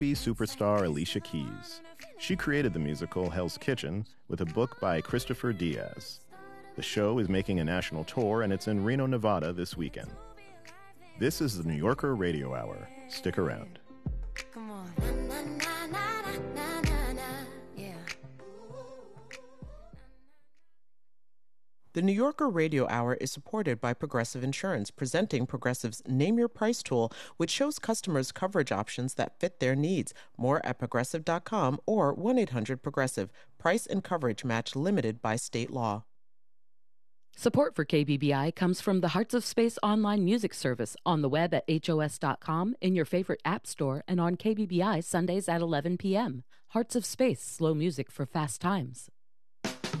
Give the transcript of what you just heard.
R&B superstar Alicia Keys. She created the musical Hell's Kitchen with a book by Christopher Diaz. The show is making a national tour, and it's in Reno, Nevada this weekend. This is the New Yorker Radio Hour. Stick around. Come on. Yeah. The New Yorker Radio Hour is supported by Progressive Insurance, presenting Progressive's Name Your Price tool, which shows customers coverage options that fit their needs. More at Progressive.com or 1-800-PROGRESSIVE. Price and coverage match limited by state law. Support for KBBI comes from the Hearts of Space online music service on the web at HOS.com, in your favorite app store, and on KBBI Sundays at 11 p.m. Hearts of Space, slow music for fast times.